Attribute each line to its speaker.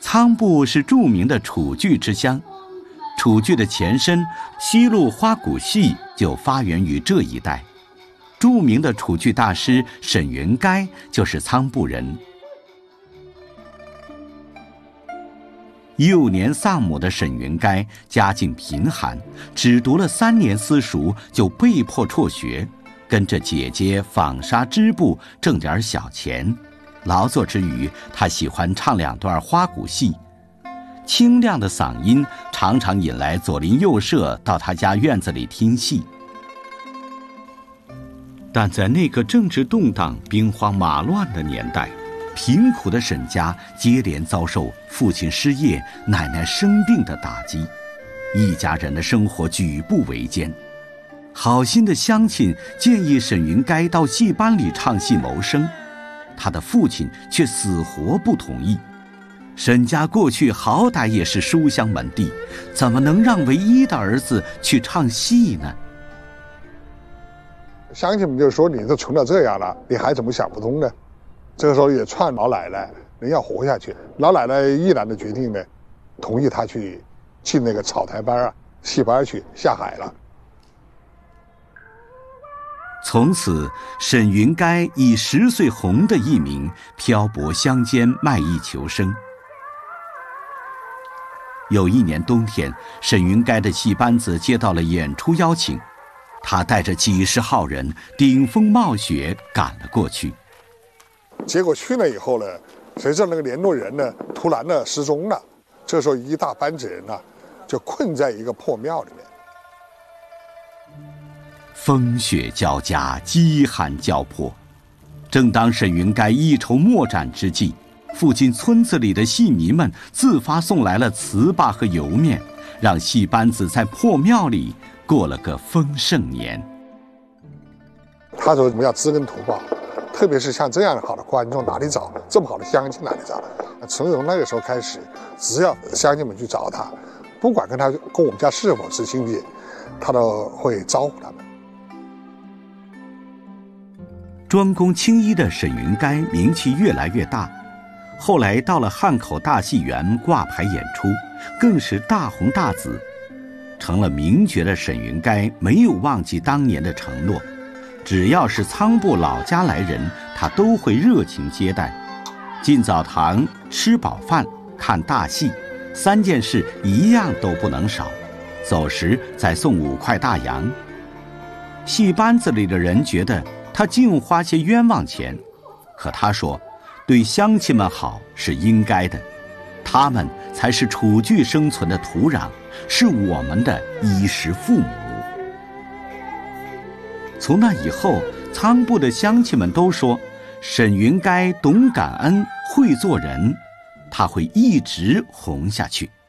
Speaker 1: 仓部是著名的楚剧之乡，楚剧的前身西路花鼓戏就发源于这一带。著名的楚剧大师沈云该就是仓部人。幼年丧母的沈云该家境贫寒，只读了3年私塾就被迫辍学，跟着姐姐纺纱织布挣点小钱。劳作之余，他喜欢唱2段花鼓戏，清亮的嗓音常常引来左邻右舍到他家院子里听戏。但在那个政治动荡、兵荒马乱的年代，贫苦的沈家接连遭受父亲失业、奶奶生病的打击，一家人的生活举步维艰。好心的乡亲建议沈云该到戏班里唱戏谋生，他的父亲却死活不同意。沈家过去好歹也是书香门第，怎么能让唯一的儿子去唱戏呢？
Speaker 2: 乡亲们就说：“你都穷到这样了，你还怎么想不通呢？”这个时候也劝老奶奶，人要活下去。老奶奶毅然的决定呢，同意他去进那个草台班啊、戏班去下海了。
Speaker 1: 从此，沈云该以10岁红的艺名漂泊乡间卖艺求生。有一年冬天，沈云该的戏班子接到了演出邀请，他带着几10号人顶风冒雪赶了过去。
Speaker 2: 结果去了以后呢，谁知道那个联络人呢突然呢失踪了。这时候一大班子人呢就困在一个破庙里面。
Speaker 1: 风雪交加，饥寒交迫，正当沈云该一筹莫展之际，附近村子里的戏迷们自发送来了糍粑和油面，让戏班子在破庙里过了个丰盛年。
Speaker 2: 他说我们要知恩图报，特别是像这样好的观众哪里找？这么好的乡亲哪里找？从那个时候开始，只要乡亲们去找他，不管跟我们家是否是亲戚，他都会招呼他们。
Speaker 1: 专攻青衣的沈云该名气越来越大，后来到了汉口大戏园挂牌演出，更是大红大紫。成了名角的沈云该没有忘记当年的承诺，只要是仓部老家来人，他都会热情接待。进澡堂、吃饱饭、看大戏，3件事一样都不能少。走时再送5块大洋。戏班子里的人觉得他净花些冤枉钱，可他说，对乡亲们好是应该的，他们才是楚剧生存的土壤，是我们的衣食父母。从那以后，仓部的乡亲们都说，沈云该懂感恩，会做人，他会一直红下去。